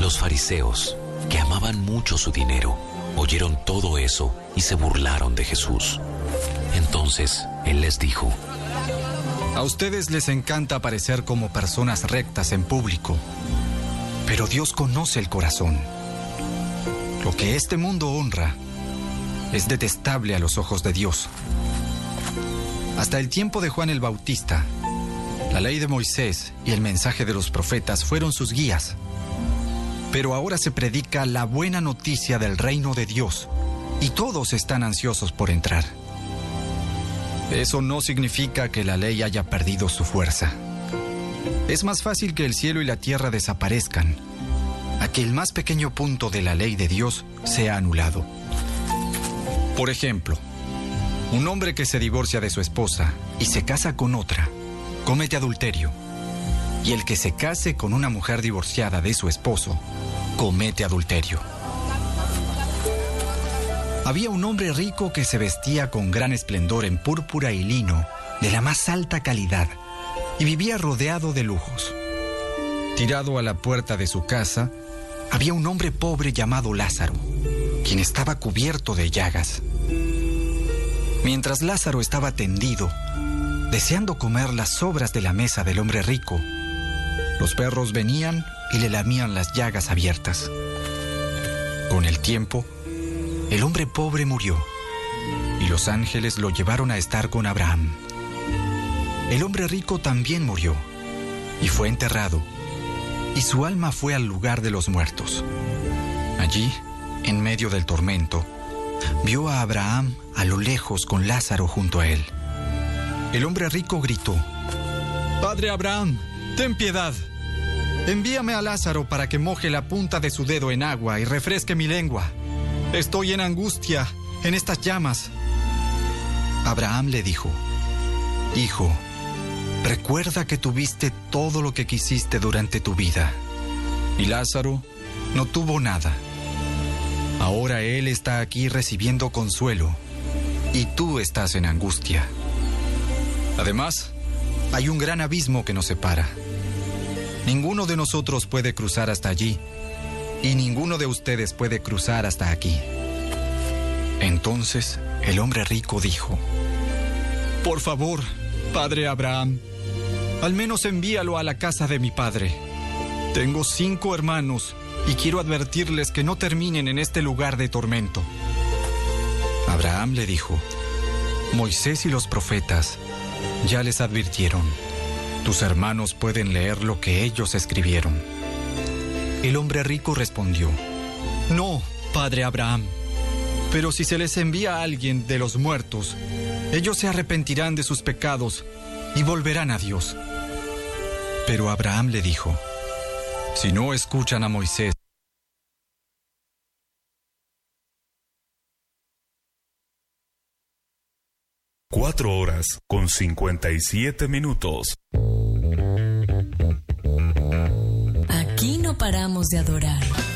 Los fariseos, que amaban mucho su dinero, oyeron todo eso y se burlaron de Jesús. Entonces, él les dijo: a ustedes les encanta parecer como personas rectas en público, pero Dios conoce el corazón. Lo que este mundo honra es detestable a los ojos de Dios. Hasta el tiempo de Juan el Bautista, la ley de Moisés y el mensaje de los profetas fueron sus guías. Pero ahora se predica la buena noticia del reino de Dios y todos están ansiosos por entrar. Eso no significa que la ley haya perdido su fuerza. Es más fácil que el cielo y la tierra desaparezcan a que el más pequeño punto de la ley de Dios sea anulado. Por ejemplo, un hombre que se divorcia de su esposa y se casa con otra, comete adulterio. Y el que se case con una mujer divorciada de su esposo, comete adulterio. Había un hombre rico que se vestía con gran esplendor en púrpura y lino de la más alta calidad y vivía rodeado de lujos. Tirado a la puerta de su casa, había un hombre pobre llamado Lázaro, quien estaba cubierto de llagas. Mientras Lázaro estaba tendido, deseando comer las sobras de la mesa del hombre rico, los perros venían y le lamían las llagas abiertas. Con el tiempo, el hombre pobre murió y los ángeles lo llevaron a estar con Abraham. El hombre rico también murió y fue enterrado, y su alma fue al lugar de los muertos. Allí, en medio del tormento, vio a Abraham a lo lejos con Lázaro junto a él. El hombre rico gritó: «Padre Abraham, ten piedad. Envíame a Lázaro para que moje la punta de su dedo en agua y refresque mi lengua. Estoy en angustia, en estas llamas». Abraham le dijo: «Hijo, recuerda que tuviste todo lo que quisiste durante tu vida, y Lázaro no tuvo nada. Ahora él está aquí recibiendo consuelo, y tú estás en angustia. Además, hay un gran abismo que nos separa. Ninguno de nosotros puede cruzar hasta allí, y ninguno de ustedes puede cruzar hasta aquí». Entonces el hombre rico dijo: «Por favor, padre Abraham, al menos envíalo a la casa de mi padre. Tengo 5 hermanos y quiero advertirles que no terminen en este lugar de tormento». Abraham le dijo: «Moisés y los profetas ya les advirtieron. Tus hermanos pueden leer lo que ellos escribieron». El hombre rico respondió: «No, padre Abraham, pero si se les envía a alguien de los muertos, ellos se arrepentirán de sus pecados y volverán a Dios». Pero Abraham le dijo: «Si no escuchan a Moisés». Cuatro horas con 57 minutos. Aquí no paramos de adorar.